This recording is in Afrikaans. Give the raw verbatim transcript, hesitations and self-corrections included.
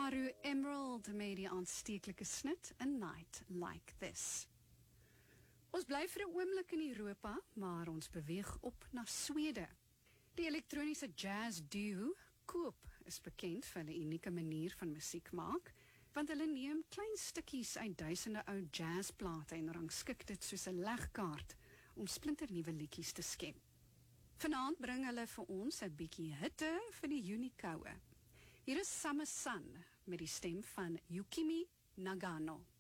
Faru Emerald met die aansteeklike snit A Night Like This. Ons bly vir 'n oomblik in Europa, maar ons beweeg op na Swede. Die elektroniese jazz duo Coop is bekend vir 'n unieke manier van musiek maak, want hulle neem klein stukkies uit duisende ou jazzplate en rangskik dit soos 'n legkaart om splinternuwe liedjies te skep. Vanaand bring hulle vir ons 'n bietjie hitte vir die Junikoue. Hier is Summer Sun met die stem van Yukimi Nagano.